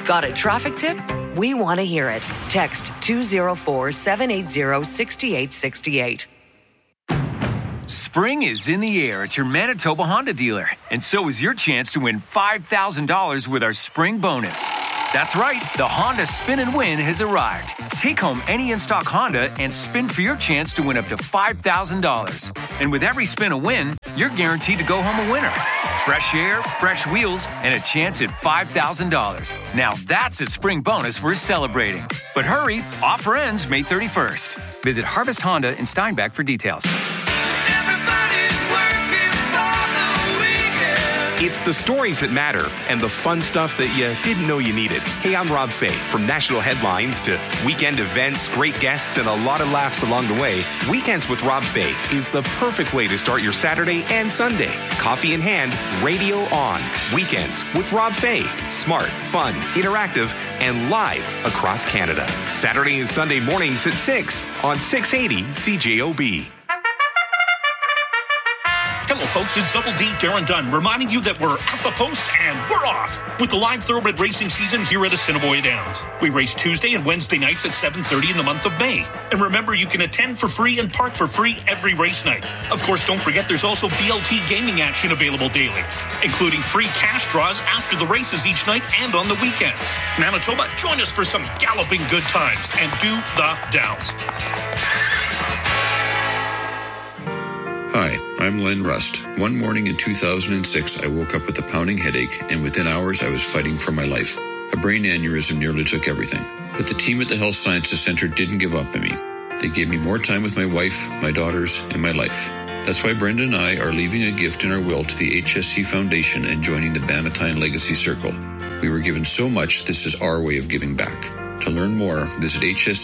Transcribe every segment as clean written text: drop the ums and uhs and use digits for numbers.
Got a traffic tip? We want to hear it. Text 204-780-6868. Spring is in the air at your Manitoba Honda dealer, and so is your chance to win $5,000 with our spring bonus. That's right, the Honda Spin and Win has arrived. Take home any in-stock Honda and spin for your chance to win up to $5,000. And with every spin a win, you're guaranteed to go home a winner. Fresh air, fresh wheels, and a chance at $5,000. Now that's a spring bonus worth celebrating. But hurry, offer ends May 31st. Visit Harvest Honda in Steinbach for details. It's the stories that matter and the fun stuff that you didn't know you needed. Hey, I'm Rob Fay. From national headlines to weekend events, great guests, and a lot of laughs along the way, Weekends with Rob Fay is the perfect way to start your Saturday and Sunday. Coffee in hand, radio on. Weekends with Rob Fay. Smart, fun, interactive, and live across Canada. Saturday and Sunday mornings at 6 on 680 CJOB. Hello, folks. It's Double D, Darren Dunn, reminding you that we're at the post and we're off with the live thoroughbred racing season here at Assiniboia Downs. We race Tuesday and Wednesday nights at 7:30 in the month of May. And remember, you can attend for free and park for free every race night. Of course, don't forget there's also VLT gaming action available daily, including free cash draws after the races each night and on the weekends. Manitoba, join us for some galloping good times and do the Downs. Hi, I'm Len Rust. One morning in 2006, I woke up with a pounding headache, and within hours, I was fighting for my life. A brain aneurysm nearly took everything. But the team at the Health Sciences Center didn't give up on me. They gave me more time with my wife, my daughters, and my life. That's why Brenda and I are leaving a gift in our will to the HSC Foundation and joining the Bannatyne Legacy Circle. We were given so much, this is our way of giving back. To learn more, visit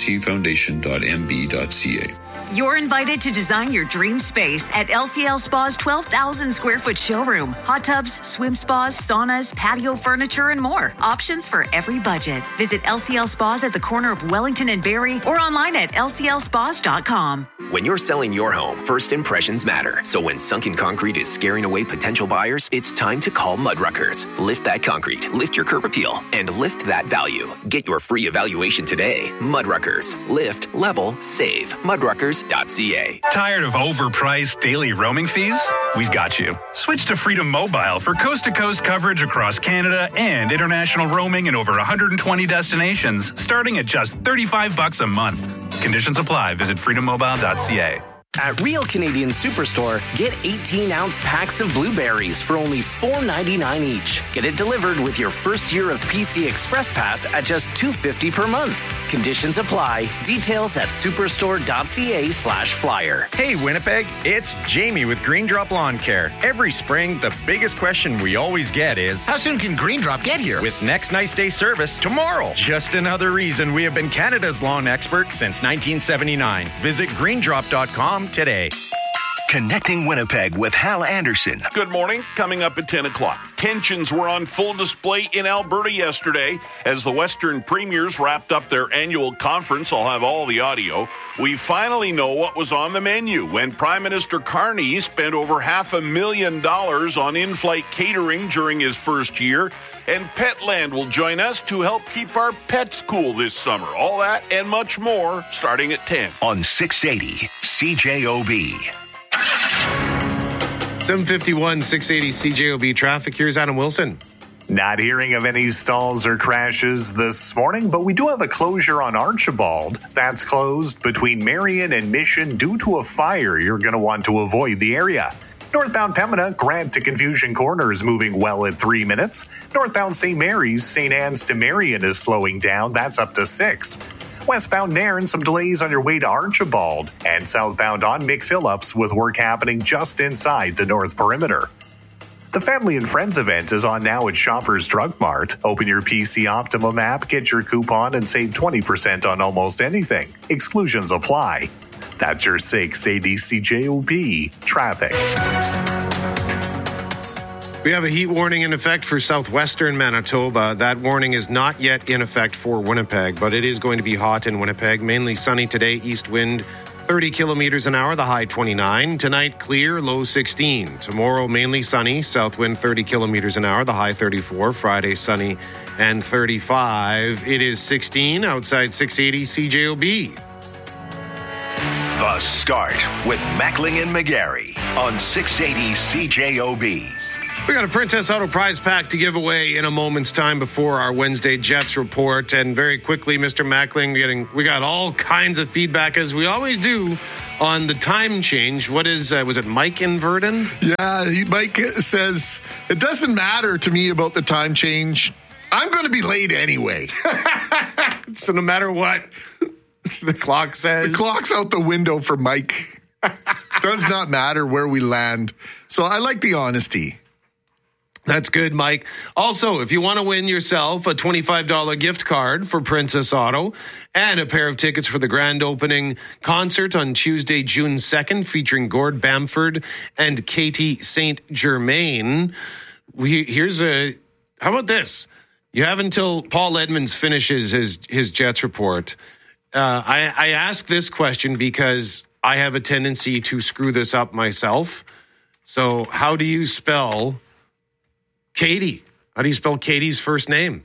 hscfoundation.mb.ca. You're invited to design your dream space at LCL Spa's 12,000 square foot showroom. Hot tubs, swim spas, saunas, patio furniture, and more. Options for every budget. Visit LCL Spas at the corner of Wellington and Barrie or online at lclspas.com. When you're selling your home, first impressions matter. So when sunken concrete is scaring away potential buyers, it's time to call Mudruckers. Lift that concrete, lift your curb appeal, and lift that value. Get your free evaluation today. Mudruckers. Lift, level, save. Mudruckers.ca. Tired of overpriced daily roaming fees? We've got you. Switch to Freedom Mobile for coast-to-coast coverage across Canada and international roaming in over 120 destinations, starting at just $35 a month. Conditions apply. Visit freedommobile.ca. At Real Canadian Superstore, get 18-ounce packs of blueberries for only $4.99 each. Get it delivered with your first year of PC Express Pass at just $2.50 per month. Conditions apply. Details at superstore.ca/flyer. Hey, Winnipeg, it's Jamie with Green Drop Lawn Care. Every spring, the biggest question we always get is, how soon can Green Drop get here? With next nice day service tomorrow. Just another reason we have been Canada's lawn expert since 1979. Visit greendrop.com today. Connecting Winnipeg with Hal Anderson. Good morning. Coming up at 10 o'clock. Tensions were on full display in Alberta yesterday as the Western Premiers wrapped up their annual conference. I'll have all the audio. We finally know what was on the menu when Prime Minister Carney spent over $500,000 on in-flight catering during his first year. And Petland will join us to help keep our pets cool this summer. All that and much more starting at 10. On 680 CJOB. 751, 680 CJOB traffic. Here's Adam Wilson. Not hearing of any stalls or crashes this morning, but we do have a closure on Archibald. That's closed between Marion and Mission due to a fire. You're going to want to avoid the area. Northbound Pembina, Grant to Confusion Corner is moving well at 3 minutes. Northbound St. Mary's, St. Anne's to Marion is slowing down. That's up to 6. Westbound Nairn, some delays on your way to Archibald. And southbound on McPhillips with work happening just inside the north perimeter. The Family and Friends event is on now at Shoppers Drug Mart. Open your PC Optimum app, get your coupon, and save 20% on almost anything. Exclusions apply. That's your 680 CJOB traffic. We have a heat warning in effect for southwestern Manitoba. That warning is not yet in effect for Winnipeg, but it is going to be hot in Winnipeg. Mainly sunny today, east wind 30 kilometers an hour, the high 29. Tonight, clear, low 16. Tomorrow, mainly sunny, south wind 30 kilometers an hour, the high 34. Friday, sunny and 35. It is 16 outside 680 CJOB. The Start with Mackling and McGarry on 680 CJOB. We got a Princess Auto prize pack to give away in a moment's time before our Wednesday Jets report. And very quickly, Mr. Mackling, we got all kinds of feedback, as we always do, on the time change. What is, was it Mike in Verdun? Yeah, Mike says, it doesn't matter to me about the time change. I'm going to be late anyway. So no matter what the clock says. The clock's out the window for Mike. Does not matter where we land. So I like the honesty. That's good, Mike. Also, if you want to win yourself a $25 gift card for Princess Auto and a pair of tickets for the grand opening concert on Tuesday, June 2nd, featuring Gord Bamford and Katie St. Germain, how about this? You have until Paul Edmonds finishes his Jets report. I ask this question because I have a tendency to screw this up myself. So how do you spell Katie? How do you spell Katie's first name?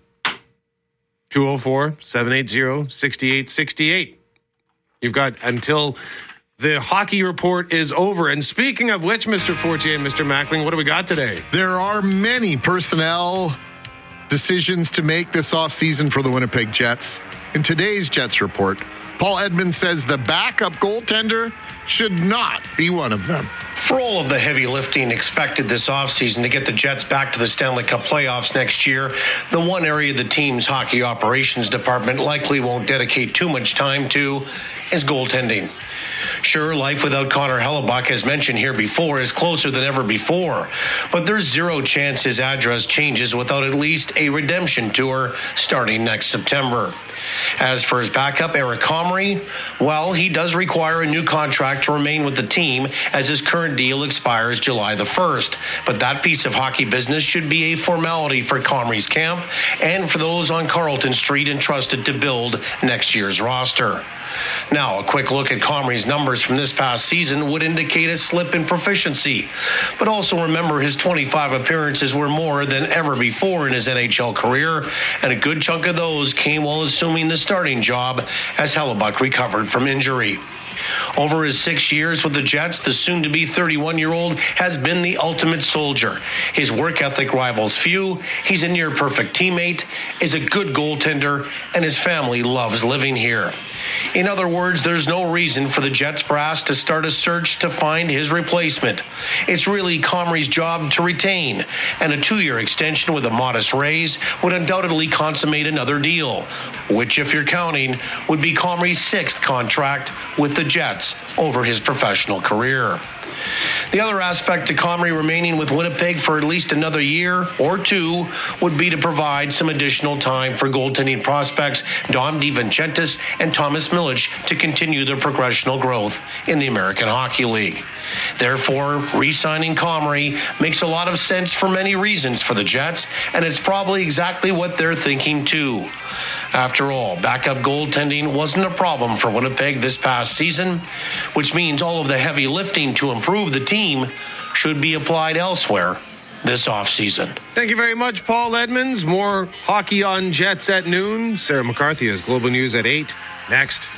204-780-6868. You've got until the hockey report is over. And speaking of which, Mr. Fortier and Mr. Mackling, what do we got today? There are many personnel decisions to make this offseason for the Winnipeg Jets. In today's Jets report, Paul Edmonds says the backup goaltender should not be one of them. For all of the heavy lifting expected this offseason to get the Jets back to the Stanley Cup playoffs next year, the one area the team's hockey operations department likely won't dedicate too much time to is goaltending. Sure, life without Connor Hellebuyck, as mentioned here before, is closer than ever before, but there's zero chance his address changes without at least a redemption tour starting next September. As for his backup, Eric Comrie, well, he does require a new contract to remain with the team as his current deal expires July the 1st. But that piece of hockey business should be a formality for Comrie's camp and for those on Carlton Street entrusted to build next year's roster. Now, a quick look at Comrie's numbers from this past season would indicate a slip in proficiency. But also remember, his 25 appearances were more than ever before in his NHL career, and a good chunk of those came while assuming the starting job as Hellebuyck recovered from injury. Over his 6 years with the Jets, the soon-to-be 31-year-old has been the ultimate soldier. His work ethic rivals few, he's a near-perfect teammate, is a good goaltender, and his family loves living here. In other words, there's no reason for the Jets brass to start a search to find his replacement. It's really Comrie's job to retain, and a 2-year extension with a modest raise would undoubtedly consummate another deal, which, if you're counting, would be Comrie's 6th contract with the Jets over his professional career. The other aspect to Comrie remaining with Winnipeg for at least another year or two would be to provide some additional time for goaltending prospects Dom DiVincentis and Thomas Milic to continue their progressional growth in the American Hockey League. Therefore, re-signing Comrie makes a lot of sense for many reasons for the Jets, and it's probably exactly what they're thinking too. After all, backup goaltending wasn't a problem for Winnipeg this past season, which means all of the heavy lifting to improve the team should be applied elsewhere this offseason. Thank you very much, Paul Edmonds. More hockey on Jets at noon. Sarah McCarthy has Global News at 8. Next.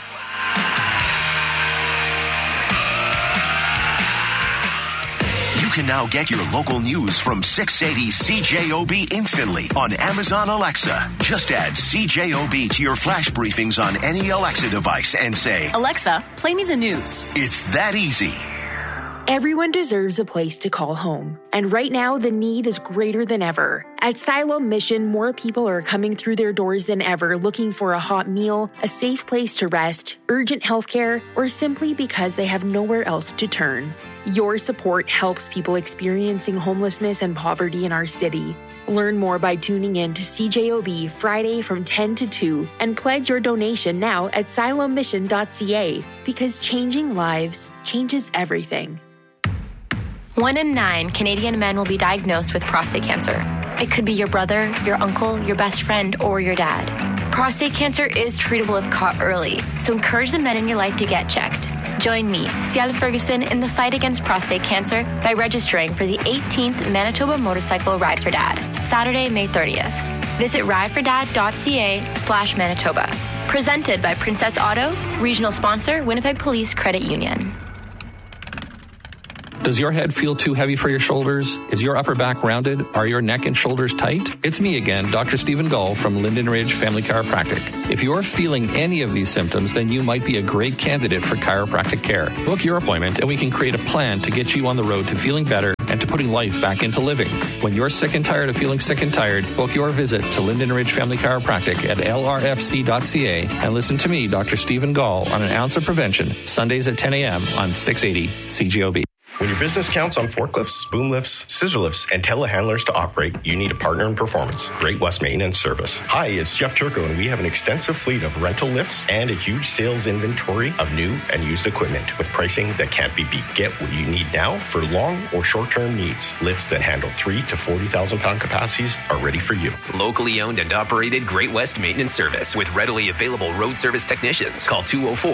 You can now get your local news from 680 CJOB instantly on Amazon Alexa. Just add CJOB to your flash briefings on any Alexa device and say, Alexa, play me the news. It's that easy. Everyone deserves a place to call home. And right now, the need is greater than ever. At Siloam Mission, more people are coming through their doors than ever looking for a hot meal, a safe place to rest, urgent health care, or simply because they have nowhere else to turn. Your support helps people experiencing homelessness and poverty in our city. Learn more by tuning in to CJOB Friday from 10 to 2 and pledge your donation now at siloammission.ca because changing lives changes everything. 1 in 9 Canadian men will be diagnosed with prostate cancer. It could be your brother, your uncle, your best friend, or your dad. Prostate cancer is treatable if caught early, so encourage the men in your life to get checked. Join me, Ciel Ferguson, in the fight against prostate cancer by registering for the 18th Manitoba Motorcycle Ride for Dad, Saturday, May 30th. Visit ridefordad.ca/Manitoba. Presented by Princess Auto, regional sponsor, Winnipeg Police Credit Union. Does your head feel too heavy for your shoulders? Is your upper back rounded? Are your neck and shoulders tight? It's me again, Dr. Stephen Gull from Linden Ridge Family Chiropractic. If you're feeling any of these symptoms, then you might be a great candidate for chiropractic care. Book your appointment and we can create a plan to get you on the road to feeling better and to putting life back into living. When you're sick and tired of feeling sick and tired, book your visit to Linden Ridge Family Chiropractic at lrfc.ca and listen to me, Dr. Stephen Gull, on An Ounce of Prevention, Sundays at 10 a.m. on 680 CJOB. When your business counts on forklifts, boom lifts, scissor lifts, and telehandlers to operate, you need a partner in performance. Great West Maintenance Service. Hi, it's Jeff Turco, and we have an extensive fleet of rental lifts and a huge sales inventory of new and used equipment with pricing that can't be beat. Get what you need now for long or short-term needs. Lifts that handle 3 to 40,000 pound capacities are ready for you. Locally owned and operated Great West Maintenance Service with readily available road service technicians. Call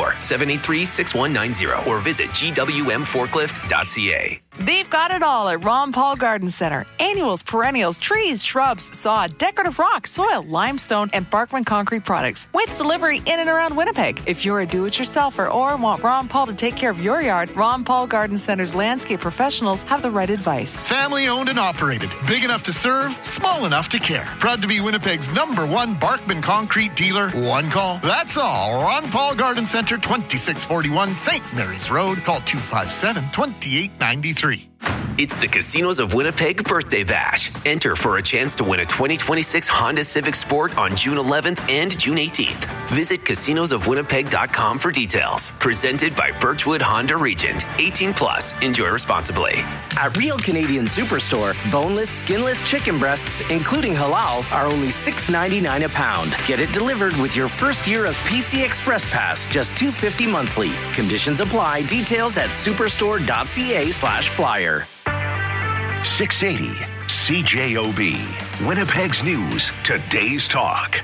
204-783-6190 or visit gwmforklift.ca. They've got it all at Ron Paul Garden Center. Annuals, perennials, trees, shrubs, sod, decorative rock, soil, limestone, and Barkman concrete products with delivery in and around Winnipeg. If you're a do-it-yourselfer or want Ron Paul to take care of your yard, Ron Paul Garden Center's landscape professionals have the right advice. Family owned and operated. Big enough to serve, small enough to care. Proud to be Winnipeg's #1 Barkman concrete dealer. One call. That's all. Ron Paul Garden Center, 2641 St. Mary's Road. Call 257-2893. It's the Casinos of Winnipeg Birthday Bash. Enter for a chance to win a 2026 Honda Civic Sport on June 11th and June 18th. Visit casinosofwinnipeg.com for details. Presented by Birchwood Honda Regent. 18 plus. Enjoy responsibly. At Real Canadian Superstore, boneless, skinless chicken breasts, including halal, are only $6.99 a pound. Get it delivered with your first year of PC Express Pass, just $2.50 monthly. Conditions apply. Details at superstore.ca/flyer. 680 CJOB. Winnipeg's News. Today's Talk.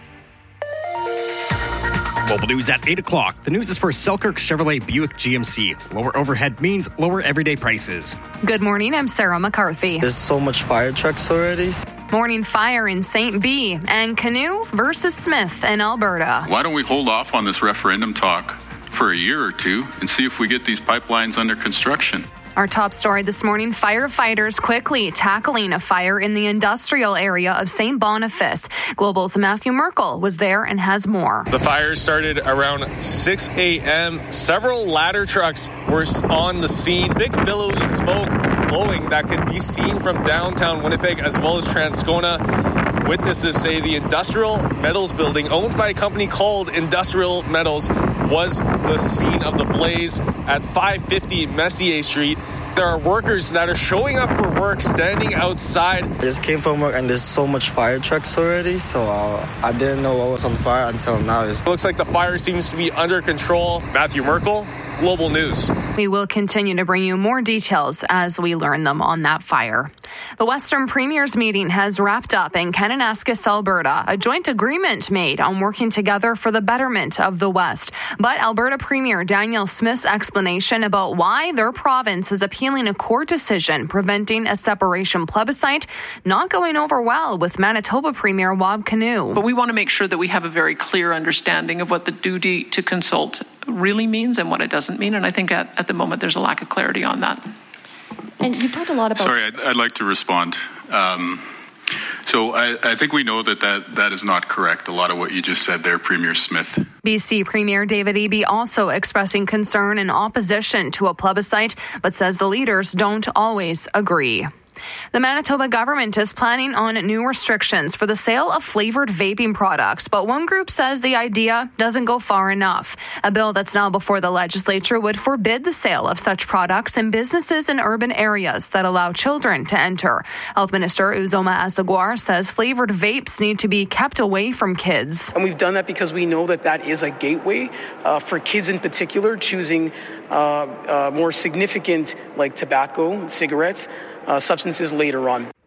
Global news at 8 o'clock. The news is for Selkirk Chevrolet Buick GMC. Lower overhead means lower everyday prices. Good morning, I'm Sarah McCarthy. There's so much fire trucks already. Morning fire in St. B. And Canoe versus Smith in Alberta. Why don't we hold off on this referendum talk for a year or two and see if we get these pipelines under construction? Our top story this morning, firefighters quickly tackling a fire in the industrial area of St. Boniface. Global's Matthew Merkel was there and has more. The fire started around 6 a.m. Several ladder trucks were on the scene. Thick billowy smoke blowing that could be seen from downtown Winnipeg as well as Transcona. Witnesses say the Industrial Metals building, owned by a company called Industrial Metals, was the scene of the blaze at 550 Messier Street. There are workers that are showing up for work, standing outside. I just came from work and there's so much fire trucks already, so I didn't know what was on fire until now. It looks like the fire seems to be under control. Matthew Merkel, Global News. We will continue to bring you more details as we learn them on that fire. The Western Premiers meeting has wrapped up in Kananaskis, Alberta, a joint agreement made on working together for the betterment of the West. But Alberta Premier Danielle Smith's explanation about why their province is appealing a court decision preventing a separation plebiscite not going over well with Manitoba Premier Wab Kinew. But we want to make sure that we have a very clear understanding of what the duty to consult really means and what it doesn't mean. And I think at the moment there's a lack of clarity on that. And you've talked a lot about... Sorry, I'd like to respond. So I think we know that is not correct, a lot of what you just said there, Premier Smith. BC Premier David Eby also expressing concern and opposition to a plebiscite, but says the leaders don't always agree. The Manitoba government is planning on new restrictions for the sale of flavored vaping products, but one group says the idea doesn't go far enough. A bill that's now before the legislature would forbid the sale of such products in businesses in urban areas that allow children to enter. Health Minister Uzoma Asagwar says flavored vapes need to be kept away from kids. And we've done that because we know that is a gateway for kids in particular, choosing more significant like tobacco, cigarettes, substances later on.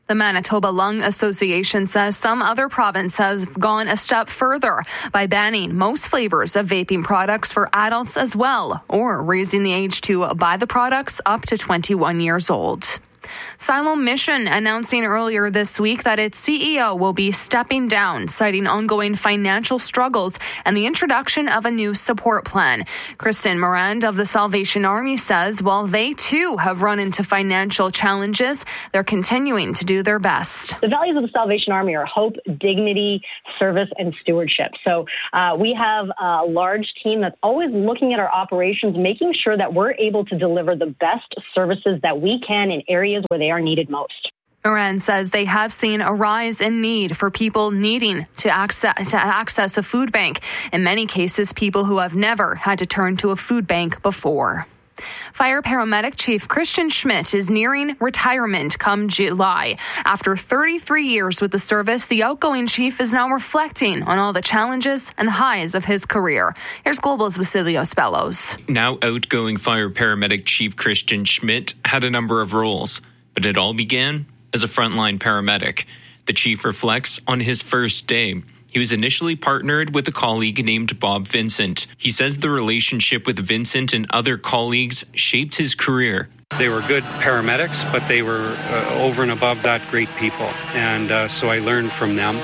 The Manitoba Lung Association says some other province has gone a step further by banning most flavors of vaping products for adults as well, or raising the age to buy the products up to 21 years old. Silo Mission announcing earlier this week that its CEO will be stepping down, citing ongoing financial struggles and the introduction of a new support plan. Kristen Morand of the Salvation Army says while they too have run into financial challenges, they're continuing to do their best. The values of the Salvation Army are hope, dignity, service, and stewardship. So we have a large team that's always looking at our operations, making sure that we're able to deliver the best services that we can in areas where they are needed most. Moran says they have seen a rise in need for people needing to access a food bank. In many cases, people who have never had to turn to a food bank before. Fire paramedic Chief Christian Schmidt is nearing retirement come July. After 33 years with the service, the outgoing chief is now reflecting on all the challenges and highs of his career. Here's Global's Vasilios Bellows. Now outgoing fire paramedic Chief Christian Schmidt had a number of roles, but it all began as a frontline paramedic. The chief reflects on his first day. He was initially partnered with a colleague named Bob Vincent. He says the relationship with Vincent and other colleagues shaped his career. They were good paramedics, but they were over and above that great people. And so I learned from them,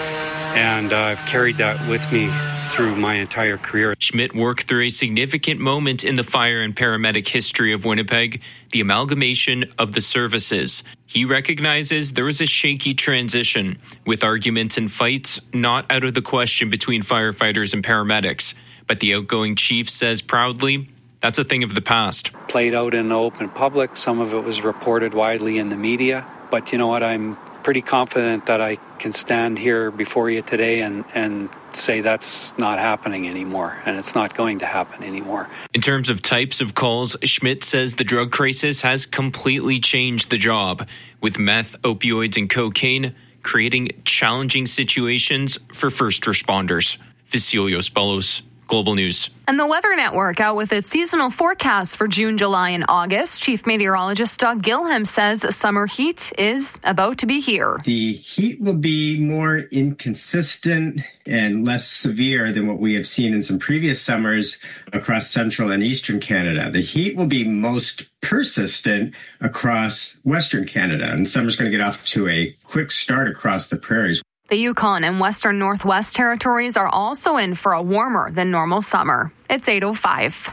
and I've carried that with me through my entire career. Schmidt worked through a significant moment in the fire and paramedic history of Winnipeg, the amalgamation of the services. He recognizes there was a shaky transition, with arguments and fights not out of the question between firefighters and paramedics. But the outgoing chief says proudly, that's a thing of the past. Played out in the open public. Some of it was reported widely in the media. But you know what? I'm pretty confident that I can stand here before you today and say that's not happening anymore, and it's not going to happen anymore. In terms of types of calls, Schmidt says the drug crisis has completely changed the job, with meth, opioids, and cocaine creating challenging situations for first responders. Vasilios Bellows, Global News. And the Weather Network out with its seasonal forecast for June, July, and August. Chief Meteorologist Doug Gilham says summer heat is about to be here. The heat will be more inconsistent and less severe than what we have seen in some previous summers across central and eastern Canada. The heat will be most persistent across western Canada, and summer's going to get off to a quick start across the prairies. The Yukon and Western Northwest territories are also in for a warmer than normal summer. It's 8:05.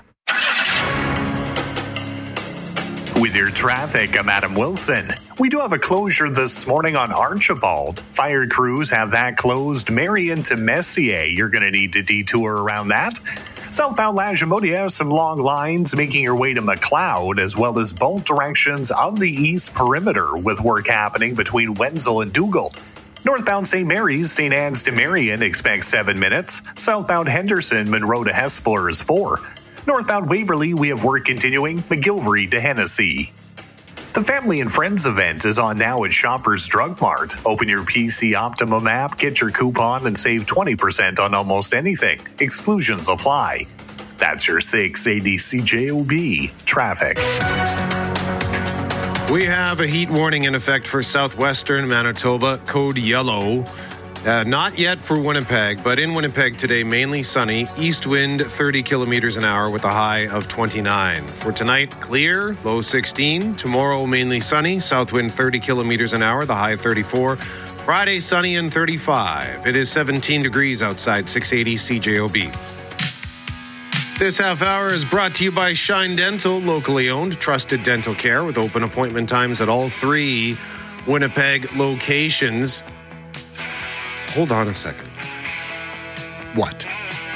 With your traffic, I'm Adam Wilson. We do have a closure this morning on Archibald. Fire crews have that closed. Marion to Messier, you're going to need to detour around that. Southbound Lagimodiere, some long lines making your way to McLeod, as well as both directions of the east perimeter with work happening between Wenzel and Dugald. Northbound St. Mary's, St. Anne's to Marion, expect 7 minutes. Southbound Henderson, Monroe to Hespeler is 4. Northbound Waverly, we have work continuing. McGilvery to Hennessy. The Family and Friends event is on now at Shoppers Drug Mart. Open your PC Optimum app, get your coupon, and save 20% on almost anything. Exclusions apply. That's your 680 CJOB traffic. We have a heat warning in effect for southwestern Manitoba, code yellow. Not yet for Winnipeg, but in Winnipeg today, mainly sunny. East wind 30 kilometers an hour with a high of 29. For tonight, clear, low 16. Tomorrow, mainly sunny. South wind 30 kilometers an hour, the high 34. Friday, sunny and 35. It is 17 degrees outside, 680 CJOB. This half hour is brought to you by Shine Dental, locally owned, trusted dental care with open appointment times at all 3 Winnipeg locations. Hold on a second. What?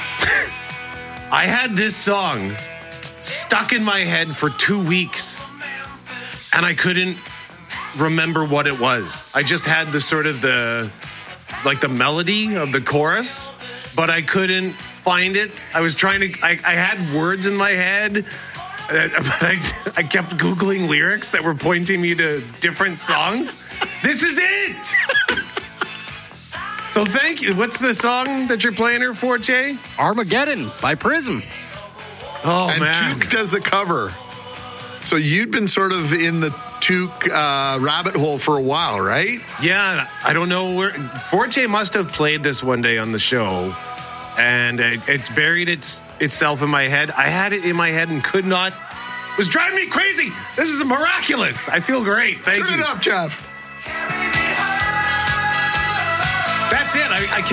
I had this song stuck in my head for 2 weeks, and I couldn't remember what it was. I just had the sort of the melody of the chorus, but I couldn't find it. I was trying to, I had words in my head, but I kept Googling lyrics that were pointing me to different songs. This is it! So thank you. What's the song that you're playing her for, Jay? Armageddon by Prism. Oh, and man. Took does a cover. So you'd been sort of in the Inuk rabbit hole for a while, right? Yeah, I don't know where. Forte must have played this one day on the show, and it buried itself in my head. I had it in my head and could not. It was driving me crazy. This is miraculous. I feel great. Thank you. Turn it up, Jeff. That's it.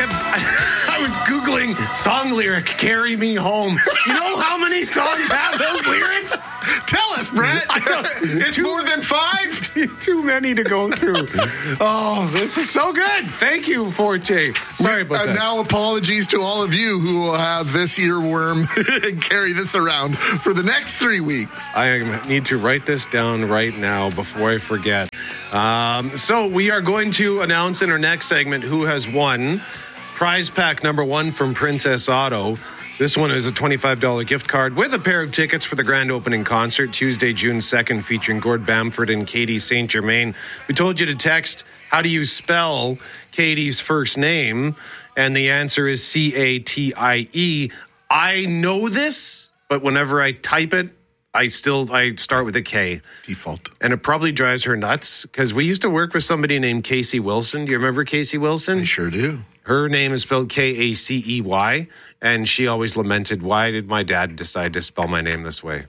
I was Googling song lyric, Carry Me Home. You know how many songs have those lyrics? Tell us, Brett. It's more than 5? Too many to go through. Oh, this is so good. Thank you, Forte. Sorry about that. And now apologies to all of you who will have this earworm and carry this around for the next 3 weeks. I need to write this down right now before I forget. So we are going to announce in our next segment who has won prize pack number 1 from Princess Auto. This one is a $25 gift card with a pair of tickets for the grand opening concert Tuesday, June 2nd, featuring Gord Bamford and Katie St. Germain. We told you to text, how do you spell Katie's first name? And the answer is C-A-T-I-E. I know this, but whenever I type it, I start with a K. Default. And it probably drives her nuts because we used to work with somebody named Casey Wilson. Do you remember Casey Wilson? I sure do. Her name is spelled K-A-C-E-Y, and she always lamented, why did my dad decide to spell my name this way?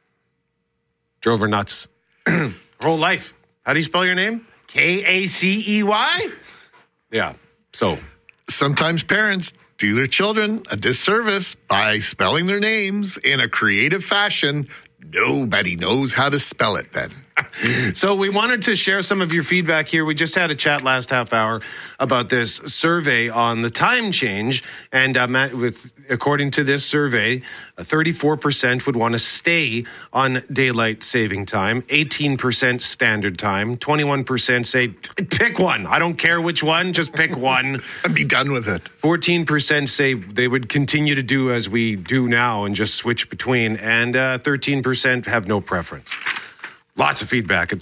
Drove her nuts. Her whole life. How do you spell your name? K-A-C-E-Y? Yeah, so. Sometimes parents do their children a disservice by spelling their names in a creative fashion. Nobody knows how to spell it then. So we wanted to share some of your feedback here. We just had a chat last half hour about this survey on the time change. And according to this survey, 34% would want to stay on daylight saving time, 18% standard time, 21% say, pick one. I don't care which one, just pick one. And be done with it. 14% say they would continue to do as we do now and just switch between. And 13% have no preference. Lots of feedback at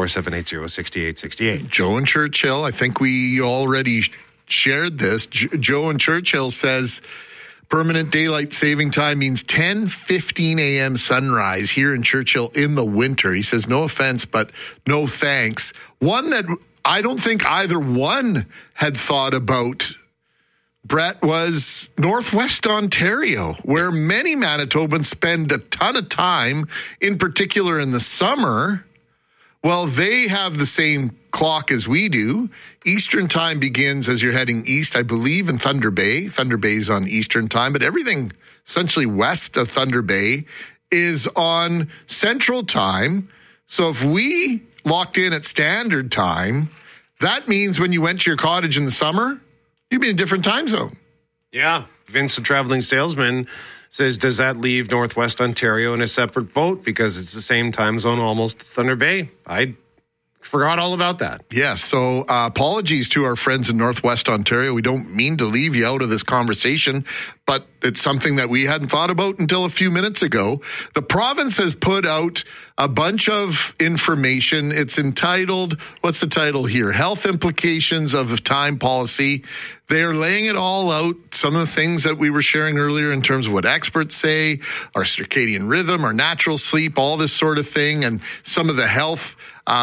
204-780-6868. Joe in Churchill, I think we already shared this. Joe in Churchill says permanent daylight saving time means 10:15 a.m. sunrise here in Churchill in the winter. He says, no offense, but no thanks. One that I don't think either one had thought about, Brett, was Northwest Ontario, where many Manitobans spend a ton of time, in particular in the summer. Well, they have the same clock as we do. Eastern time begins as you're heading east, I believe, in Thunder Bay. Thunder Bay is on Eastern time, but everything essentially west of Thunder Bay is on Central time. So if we locked in at Standard time, that means when you went to your cottage in the summer, you'd be in a different time zone. Yeah. Vince, the traveling salesman, says, does that leave Northwest Ontario in a separate boat? Because it's the same time zone almost Thunder Bay. I forgot all about that. Yes. So apologies to our friends in Northwest Ontario. We don't mean to leave you out of this conversation, but it's something that we hadn't thought about until a few minutes ago. The province has put out a bunch of information. It's entitled, what's the title here? Health Implications of Time Policy. They're laying it all out. Some of the things that we were sharing earlier in terms of what experts say, our circadian rhythm, our natural sleep, all this sort of thing, and some of the health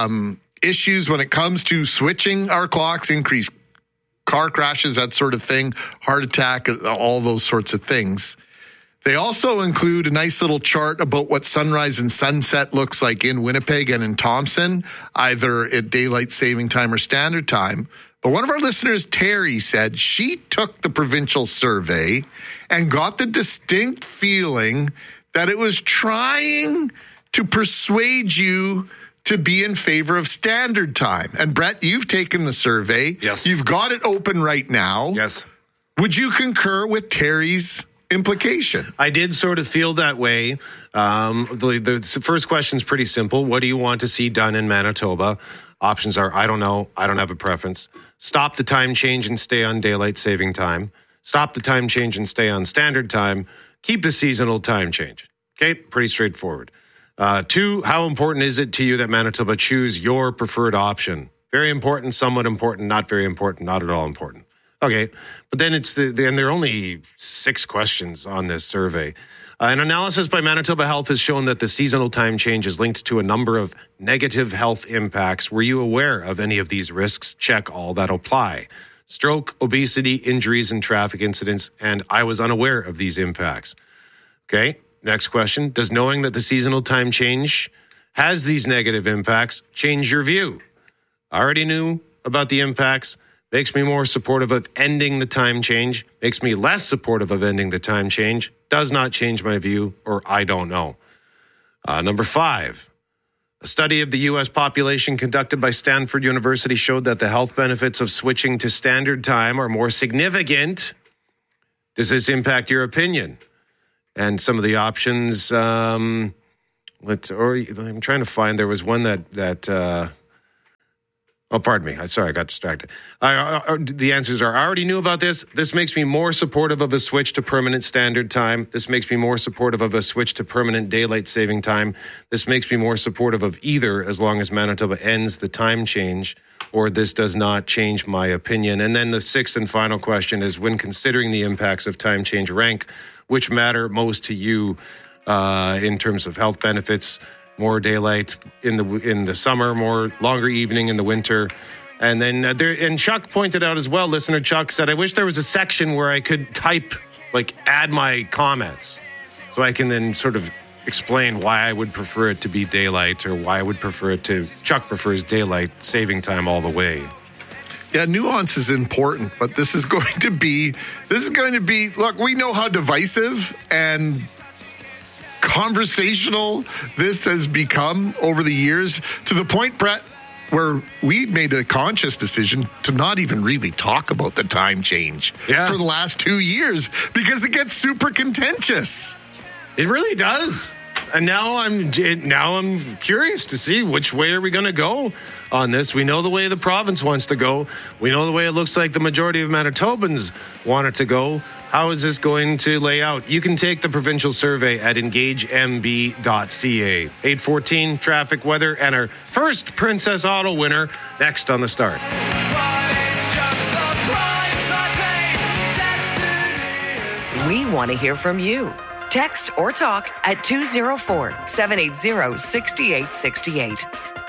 issues when it comes to switching our clocks, increased car crashes, that sort of thing, heart attack, all those sorts of things. They also include a nice little chart about what sunrise and sunset looks like in Winnipeg and in Thompson, either at daylight saving time or standard time. But one of our listeners, Terry, said she took the provincial survey and got the distinct feeling that it was trying to persuade you to be in favor of standard time. And Brett, you've taken the survey. Yes. You've got it open right now. Yes. Would you concur with Terry's implication? I did sort of feel that way. The first question is pretty simple. What do you want to see done in Manitoba? Options are, I don't know. I don't have a preference. Stop the time change and stay on daylight saving time. Stop the time change and stay on standard time. Keep the seasonal time change. Okay, pretty straightforward. 2, how important is it to you that Manitoba choose your preferred option? Very important, somewhat important, not very important, not at all important. Okay, but then and there are only 6 questions on this survey. An analysis by Manitoba Health has shown that the seasonal time change is linked to a number of negative health impacts. Were you aware of any of these risks? Check all that apply. Stroke, obesity, injuries, and traffic incidents, and I was unaware of these impacts. Okay, next question. Does knowing that the seasonal time change has these negative impacts change your view? I already knew about the impacts. Makes me more supportive of ending the time change. Makes me less supportive of ending the time change. Does not change my view, or I don't know. Number 5. A study of the U.S. population conducted by Stanford University showed that the health benefits of switching to standard time are more significant. Does this impact your opinion? And some of the options, I'm trying to find, there was one that oh, pardon me. Sorry, I got distracted. The answers are, I already knew about this. This makes me more supportive of a switch to permanent standard time. This makes me more supportive of a switch to permanent daylight saving time. This makes me more supportive of either, as long as Manitoba ends the time change, or this does not change my opinion. And then the 6th and final question is, when considering the impacts of time change, rank which matter most to you in terms of health benefits. More daylight in the summer, more longer evening in the winter. And then and Chuck pointed out as well, listener Chuck said, I wish there was a section where I could type, add my comments, so I can then sort of explain why I would prefer it to be daylight, or why I would prefer it to, Chuck prefers daylight saving time all the way. Yeah, nuance is important, but this is going to be, look, we know how divisive and conversational this has become over the years, to the point, Brett, where we made a conscious decision to not even really talk about the time change for the last 2 years, because it gets super contentious. It really does. And now I'm curious to see which way are we going to go on this. We know the way the province wants to go. We know the way it looks like the majority of Manitobans want it to go. How is this going to lay out? You can take the provincial survey at engagemb.ca. 8:14, traffic, weather, and our first Princess Auto winner next on The Start. We want to hear from you. Text or talk at 204-780-6868.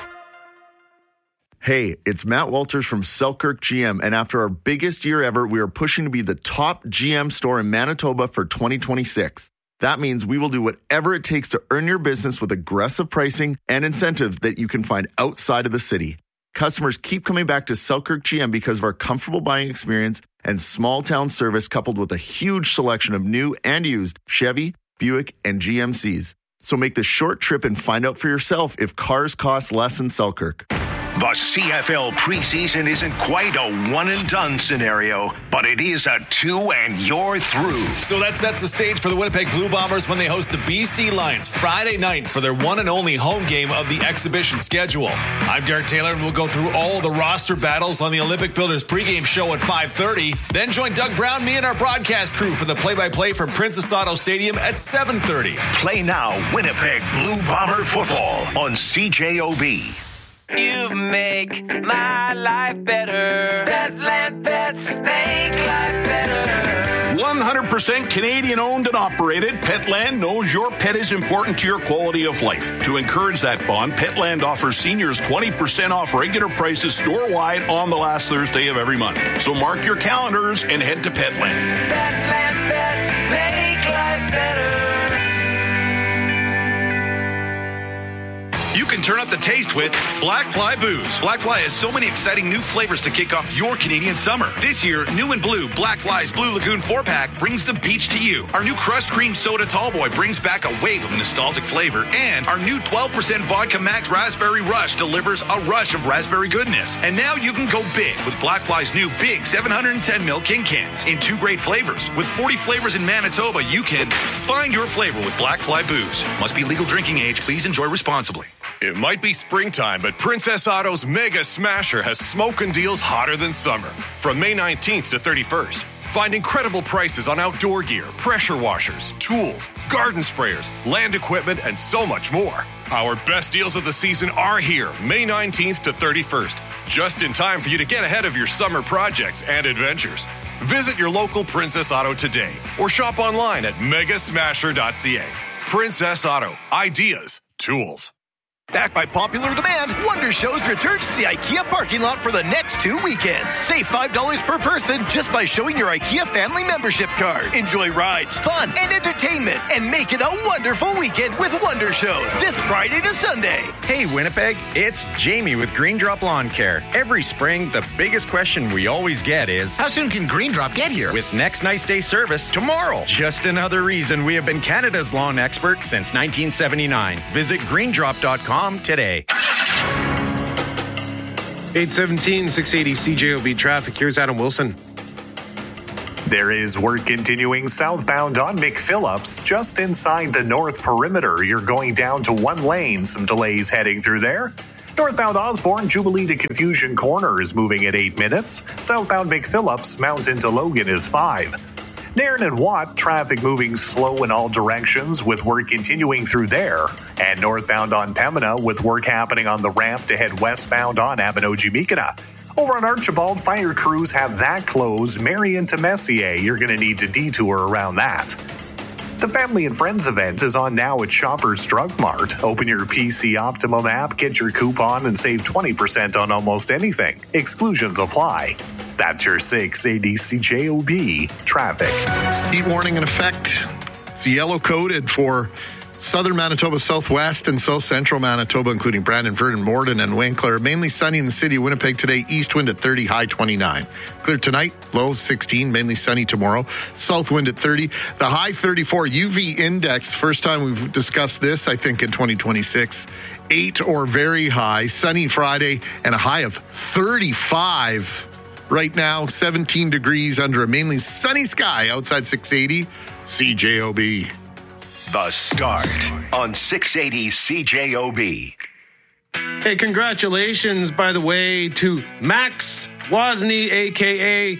Hey, it's Matt Walters from Selkirk GM, and after our biggest year ever, we are pushing to be the top GM store in Manitoba for 2026. That means we will do whatever it takes to earn your business with aggressive pricing and incentives that you can find outside of the city. Customers keep coming back to Selkirk GM because of our comfortable buying experience and small-town service, coupled with a huge selection of new and used Chevy, Buick, and GMCs. So make the short trip and find out for yourself if cars cost less in Selkirk. The CFL preseason isn't quite a one-and-done scenario, but it is a 2 and you're through. So that sets the stage for the Winnipeg Blue Bombers when they host the BC Lions Friday night for their one and only home game of the exhibition schedule. I'm Derek Taylor, and we'll go through all the roster battles on the Olympic Builders pregame show at 5:30. Then join Doug Brown, me, and our broadcast crew for the play-by-play from Princess Auto Stadium at 7:30. Play now Winnipeg Blue Bomber football on CJOB. You make my life better. Petland Pets make life better. 100% Canadian owned and operated, Petland knows your pet is important to your quality of life. To encourage that bond, Petland offers seniors 20% off regular prices store-wide on the last Thursday of every month. So mark your calendars and head to Petland. Petland Pets make life better. You can turn up the taste with Black Fly Booze. Black Fly has so many exciting new flavors to kick off your Canadian summer. This year, new and blue, Black Fly's Blue Lagoon 4-pack brings the beach to you. Our new Crushed Cream Soda Tallboy brings back a wave of nostalgic flavor. And our new 12% Vodka Max Raspberry Rush delivers a rush of raspberry goodness. And now you can go big with Black Fly's new big 710ml King Cans in 2 great flavors. With 40 flavors in Manitoba, you can find your flavor with Black Fly Booze. Must be legal drinking age. Please enjoy responsibly. It might be springtime, but Princess Auto's Mega Smasher has smoking deals hotter than summer. From May 19th to 31st, Find incredible prices on outdoor gear, pressure washers, tools, garden sprayers, land equipment, and so much more. Our best deals of the season are here, May 19th to 31st, just in time for you to get ahead of your summer projects and adventures. Visit your local Princess Auto today or shop online at megasmasher.ca. Princess Auto. Ideas. Tools. Backed by popular demand, Wonder Shows returns to the IKEA parking lot for the next 2 weekends. Save $5 per person just by showing your IKEA family membership card. Enjoy rides, fun, and entertainment, and make it a wonderful weekend with Wonder Shows this Friday to Sunday. Hey, Winnipeg, it's Jamie with Green Drop Lawn Care. Every spring, the biggest question we always get is, how soon can Green Drop get here? With next nice day service tomorrow. Just another reason we have been Canada's lawn expert since 1979. Visit greendrop.com today. 817 680 CJOB traffic. Here's Adam Wilson. There is work continuing southbound on McPhillips, just inside the north perimeter. You're going down to one lane. Some delays heading through there. Northbound Osborne, Jubilee to Confusion Corner is moving at 8 minutes. Southbound McPhillips, Mountain to Logan is 5. Nairn and Watt, traffic moving slow in all directions with work continuing through there. And northbound on Pembina with work happening on the ramp to head westbound on Abinogi-Meekina. Over on Archibald, fire crews have that closed. Marion to Messier, you're going to need to detour around that. The Family and Friends event is on now at Shoppers Drug Mart. Open your PC Optimum app, get your coupon, and save 20% on almost anything. Exclusions apply. That's your 680 CJOB traffic. Heat warning in effect. It's yellow coded for southern Manitoba, southwest, and south central Manitoba, including Brandon, Verdon, Morden, and Winkler. Mainly sunny in the city of Winnipeg today. East wind at 30, high 29. Clear tonight, low 16, mainly sunny tomorrow. South wind at 30. The high 34 UV index. First time we've discussed this, I think, in 2026. 8 or very high. Sunny Friday and a high of 35. Right now, 17 degrees under a mainly sunny sky outside 680 CJOB. The Start on 680 CJOB. Hey, congratulations, by the way, to Max Wozni, a.k.a.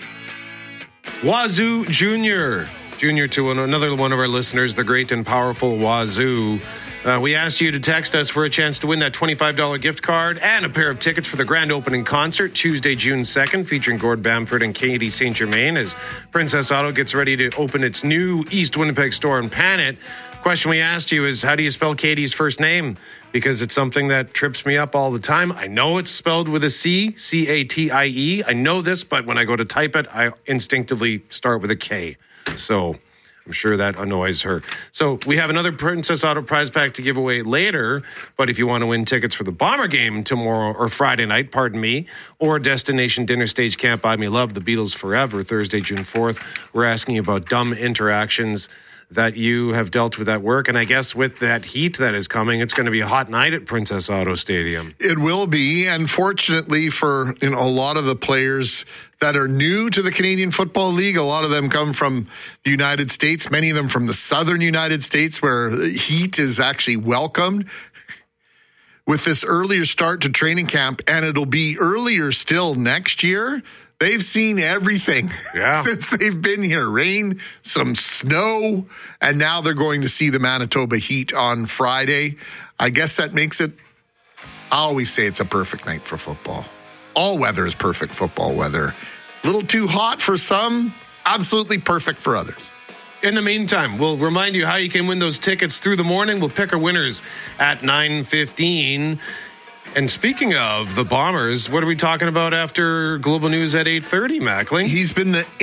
Wazoo Jr. Junior to another one of our listeners, the great and powerful Wazoo. We asked you to text us for a chance to win that $25 gift card and a pair of tickets for the grand opening concert Tuesday, June 2nd, featuring Gord Bamford and Katie St. Germain as Princess Auto gets ready to open its new East Winnipeg store in Panet. Question we asked you is, how do you spell Katie's first name? Because it's something that trips me up all the time. I know it's spelled with a C, C-A-T-I-E. I know this, but when I go to type it, I instinctively start with a K. So I'm sure that annoys her. So we have another Princess Auto prize pack to give away later. But if you want to win tickets for the Bomber game tomorrow or Friday night, or Destination Dinner Stage Camp Buy Me Love, The Beatles Forever, Thursday, June 4th, we're asking you about dumb interactions that you have dealt with at work. And I guess with that heat that is coming, it's going to be a hot night at Princess Auto Stadium. It will be. And fortunately for a lot of the players that are new to the Canadian Football League, a lot of them come from the United States, many of them from the southern United States where heat is actually welcomed. With this earlier start to training camp, and it'll be earlier still next year, they've seen everything since they've been here. Rain, some snow, and now they're going to see the Manitoba Heat on Friday. I guess that makes it, I always say it's a perfect night for football. All weather is perfect football weather. A little too hot for some, absolutely perfect for others. In the meantime, we'll remind you how you can win those tickets through the morning. We'll pick our winners at 9:15. And speaking of the Bombers, what are we talking about after Global News at 8:30, Mackling? He's been the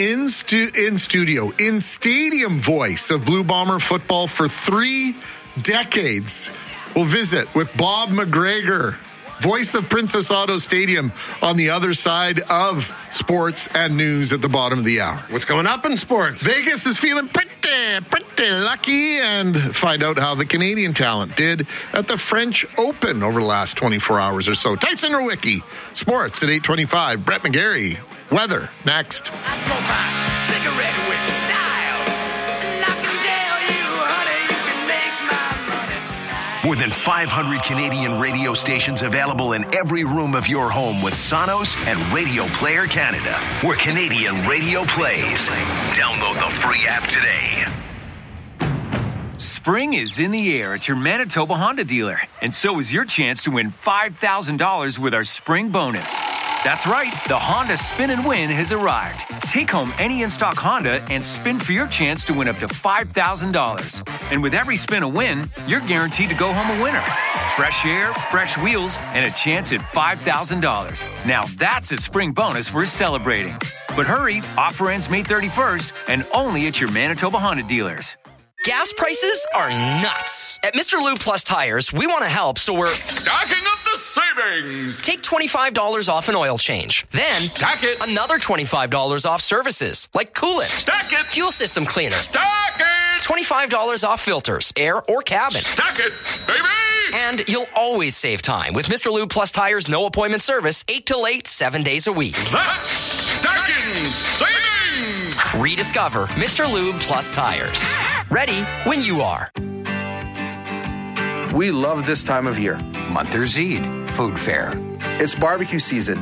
in stadium voice of Blue Bomber football for 3 decades. We'll visit with Bob McGregor, voice of Princess Auto Stadium, on the other side of sports and news at the bottom of the hour. What's going up in sports? Vegas is feeling pretty lucky, and find out how the Canadian talent did at the French Open over the last 24 hours or so. Tyson Rowicki, sports at 8:25. Brett McGarry, weather next. I smoke my cigarette with style. And I can tell you, honey, you can make my money. More than 500 Canadian radio stations available in every room of your home with Sonos and Radio Player Canada, where Canadian radio plays. Download the free app today. Spring is in the air at your Manitoba Honda dealer, and so is your chance to win $5,000 with our spring bonus. That's right, the Honda Spin and Win has arrived. Take home any in-stock Honda and spin for your chance to win up to $5,000. And with every spin a win, you're guaranteed to go home a winner. Fresh air, fresh wheels, and a chance at $5,000. Now that's a spring bonus we're celebrating. But hurry, offer ends May 31st and only at your Manitoba Honda dealers. Gas prices are nuts. At Mr. Lube Plus Tires, we want to help, so we're stacking up the savings. Take $25 off an oil change. Then, stack it. Another $25 off services, like coolant. Stack it. Fuel system cleaner. Stack it. $25 off filters, air or cabin. Stack it, baby. And you'll always save time with Mr. Lube Plus Tires' no appointment service, 8 till 8, 7 days a week. That's stacking savings. Rediscover Mr. Lube Plus Tires. Ready when you are. We love this time of year. Monthers Eid, food fair. It's barbecue season.